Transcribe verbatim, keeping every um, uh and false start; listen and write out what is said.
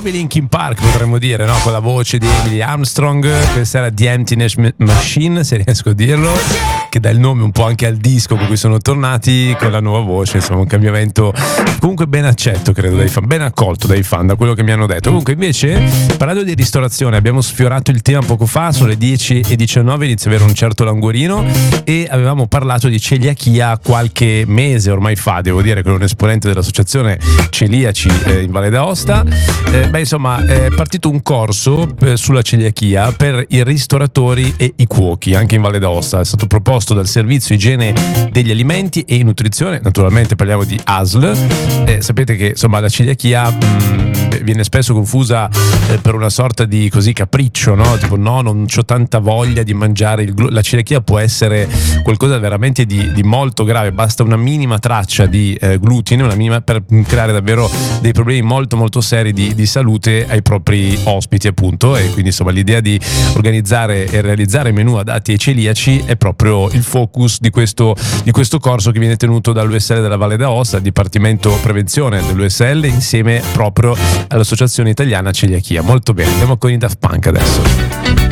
nuovi Linkin Park, potremmo dire, no? Con la voce di Emily Armstrong. Questa era The Emptiness Machine, se riesco a dirlo, che dà il nome un po' anche al disco con cui sono tornati con la nuova voce. Insomma, un cambiamento comunque ben accetto, credo, dai fan, ben accolto dai fan, da quello che mi hanno detto. Comunque, invece, parlando di ristorazione, abbiamo sfiorato il tema poco fa, sono le dieci e diciannove, inizia ad avere un certo languorino, e avevamo parlato di celiachia qualche mese ormai fa, devo dire, con un esponente dell'associazione Celiaci eh, in Valle d'Aosta. Eh, beh, insomma, è partito un corso eh, sulla celiachia per i ristoratori e i cuochi anche in Valle d'Aosta. È stato proposto dal Servizio Igiene degli Alimenti e Nutrizione, naturalmente parliamo di A S L. Eh, sapete che insomma la celiachia mh, viene spesso confusa eh, per una sorta di così capriccio, no? Tipo no, non c'ho tanta voglia di mangiare il glutine. La celiachia può essere qualcosa veramente di, di molto grave, basta una minima traccia di eh, glutine, una minima, per creare davvero dei problemi molto molto seri di, di salute ai propri ospiti, appunto. E quindi insomma l'idea di organizzare e realizzare menù adatti ai celiaci è proprio il focus di questo, di questo corso che viene tenuto dall'U S L della Valle d'Aosta, il Dipartimento Prevenzione dell'U S L, insieme proprio all'Associazione Italiana Celiachia. Molto bene, andiamo con i Daft Punk adesso.